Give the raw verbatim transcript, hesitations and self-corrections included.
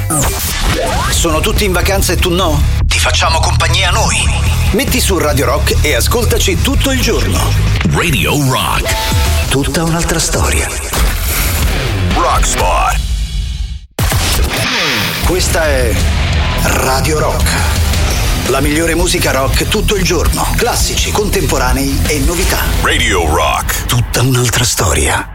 Sono tutti in vacanza e tu no? Ti facciamo compagnia noi. Metti su Radio Rock e ascoltaci tutto il giorno. Radio Rock. Tutta un'altra storia. Rockspot. Questa è Radio Rock. La migliore musica rock tutto il giorno. Classici, contemporanei e novità. Radio Rock. Tutta un'altra storia.